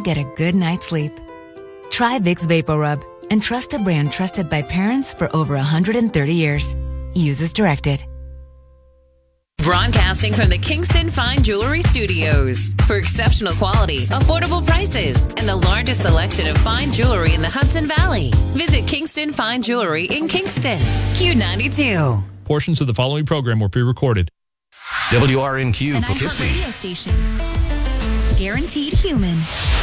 get a good night's sleep. Try Vicks VapoRub and trust a brand trusted by parents for over 130 years. Use as directed. Broadcasting from the Kingston Fine Jewelry Studios. For exceptional quality, affordable prices, and the largest selection of fine jewelry in the Hudson Valley. Visit Kingston Fine Jewelry in Kingston. Q92. Portions of the following program were pre-recorded. WRNQ An Poughkeepsie. iHeart radio station. Guaranteed human.